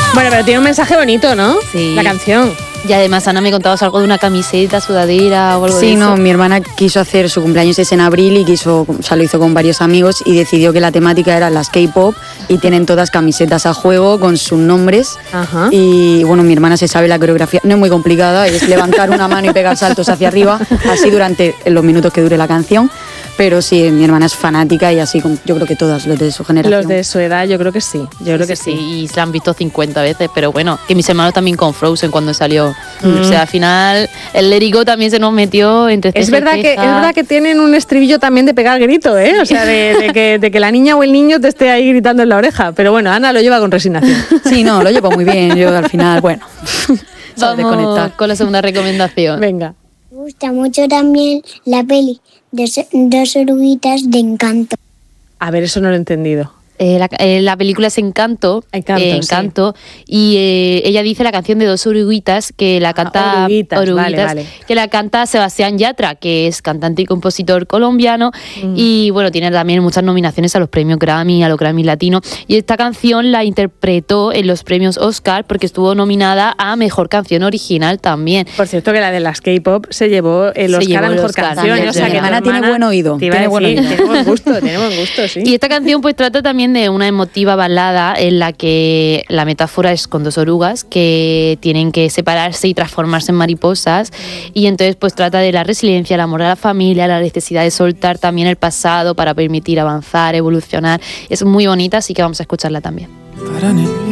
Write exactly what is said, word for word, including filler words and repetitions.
Bueno, pero tiene un mensaje bonito, ¿no? Sí. La canción. Y además, Ana, me contabas algo de una camiseta, sudadera o algo Sí, de eso. no, mi hermana quiso hacer su cumpleaños es en abril y quiso, o sea, lo hizo con varios amigos y decidió que la temática era las K-pop y tienen todas camisetas a juego con sus nombres. Ajá. Y bueno, mi hermana se sabe la coreografía, no es muy complicada, es levantar una mano y pegar saltos hacia arriba, así durante los minutos que dure la canción. Pero sí, mi hermana es fanática y así, como yo creo que todas los de su generación. Los de su edad, yo creo que sí. Yo creo que sí. Y se la han visto cincuenta veces, pero bueno, que mis hermanos también con Frozen cuando salió. Mm. O sea, al final el Let It Go también se nos metió entre es verdad que Es verdad que tienen un estribillo también de pegar grito, ¿eh? O sea, de, de, que, de que la niña o el niño te esté ahí gritando en la oreja. Pero bueno, Ana lo lleva con resignación. Sí, no, lo llevo muy bien. Yo al final, bueno, vamos con la segunda recomendación. Venga. Me gusta mucho también la peli Dos, dos oruguitas de Encanto. A ver, eso no lo he entendido. Eh, la, eh, la película es Encanto, Encanto, eh, Encanto sí. y eh, ella dice la canción de Dos oruguitas que la canta ah, oruguitas, oruguitas, vale, vale. que la canta Sebastián Yatra, que es cantante y compositor colombiano mm. y bueno, tiene también muchas nominaciones a los premios Grammy, a los Grammy Latino, y esta canción la interpretó en los premios Oscar porque estuvo nominada a Mejor Canción Original también. Por cierto que la de las K-pop se llevó el Oscar llevó a Mejor Oscar, Canción, también, o sea, mi que hermana tiene buen oído, tiene buen oído. Tiene buen gusto, tiene buen gusto, sí. Y esta canción pues trata también de una emotiva balada en la que la metáfora es con dos orugas que tienen que separarse y transformarse en mariposas, y entonces pues trata de la resiliencia, el amor a la familia, la necesidad de soltar también el pasado para permitir avanzar, evolucionar. Es muy bonita, así que vamos a escucharla también.